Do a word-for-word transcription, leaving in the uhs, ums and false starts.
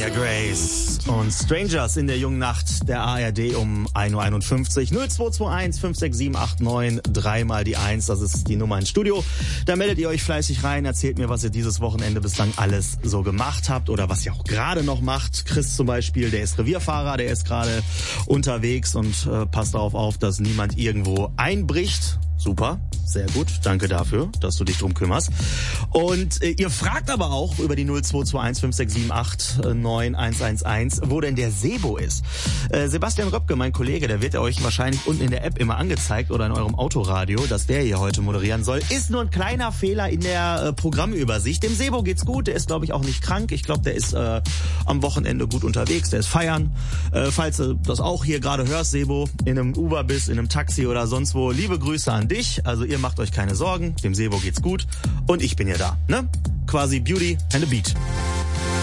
Anya Grace und Strangers in der jungen Nacht der A R D um ein Uhr einundfünfzig. null zwei zwei eins fünf sechs sieben acht neun, dreimal die eins, das ist die Nummer ins Studio. Da meldet ihr euch fleißig rein, erzählt mir, was ihr dieses Wochenende bislang alles so gemacht habt oder was ihr auch gerade noch macht. Chris zum Beispiel, der ist Revierfahrer, der ist gerade unterwegs und äh, passt darauf auf, dass niemand irgendwo einbricht. Super, sehr gut, danke dafür, dass du dich drum kümmerst. Und äh, ihr fragt aber auch über die null zwei zwei eins fünf sechs sieben acht neun eins eins eins, wo denn der Sebo ist. Äh, Sebastian Röpke, mein Kollege, der wird ja euch wahrscheinlich unten in der App immer angezeigt oder in eurem Autoradio, dass der hier heute moderieren soll. Ist nur ein kleiner Fehler in der äh, Programmübersicht. Dem Sebo geht's gut, der ist glaube ich auch nicht krank. Ich glaube, der ist äh, am Wochenende gut unterwegs, der ist feiern. Äh, falls du das auch hier gerade hörst, Sebo, in einem Uber bist, in einem Taxi oder sonst wo, liebe Grüße an dich. Also ihr macht euch keine Sorgen, dem Sebo geht's gut und ich bin ja da, ne? Quasi Beauty and a Beat.